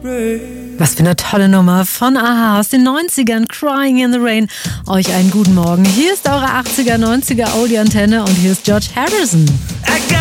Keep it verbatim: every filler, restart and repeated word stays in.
Was für eine tolle Nummer von a-ha aus den neunzigern, Crying in the Rain. Euch einen guten Morgen. Hier ist eure achtziger, neunziger Oldie-Antenne und hier ist George Harrison.